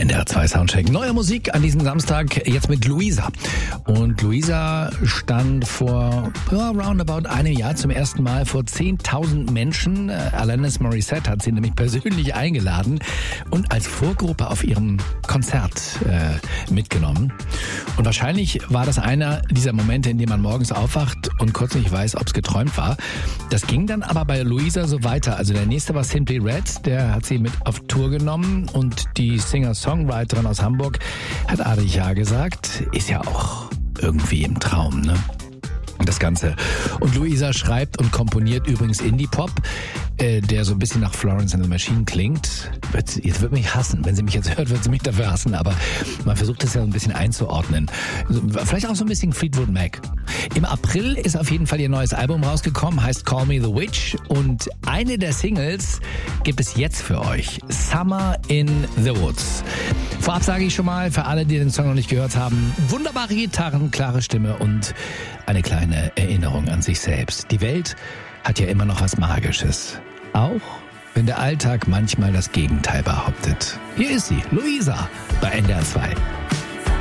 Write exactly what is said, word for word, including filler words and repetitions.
N D R zwei Soundcheck. Neue Musik an diesem Samstag, jetzt mit Luisa. Und Luisa stand vor ja, roundabout einem Jahr zum ersten Mal vor zehntausend Menschen. Alanis Morissette hat sie nämlich persönlich eingeladen und als Vorgruppe auf ihrem Konzert äh, mitgenommen. Und wahrscheinlich war das einer dieser Momente, in denen man morgens aufwacht und kurz nicht weiß, ob es geträumt war. Das ging dann aber bei Luisa so weiter. Also der nächste war Simply Red, der hat sie mit auf Tour genommen und die Singer-Songwriterin aus Hamburg hat Adrich ja gesagt, ist ja auch irgendwie im Traum, ne? Das Ganze. Und Luisa schreibt und komponiert übrigens Indie-Pop, äh, der so ein bisschen nach Florence and the Machine klingt. Wird, jetzt wird mich hassen. Wenn sie mich jetzt hört, wird sie mich dafür hassen. Aber man versucht es ja ein bisschen einzuordnen. Vielleicht auch so ein bisschen Fleetwood Mac. Im April ist auf jeden Fall ihr neues Album rausgekommen, heißt Call Me the Witch. Und eine der Singles gibt es jetzt für euch. Summer in the Woods. Vorab sage ich schon mal, für alle, die den Song noch nicht gehört haben, wunderbare Gitarren, klare Stimme und eine kleine Erinnerung an sich selbst. Die Welt hat ja immer noch was Magisches. Auch wenn der Alltag manchmal das Gegenteil behauptet. Hier ist sie, Luisa, bei N D R zwei.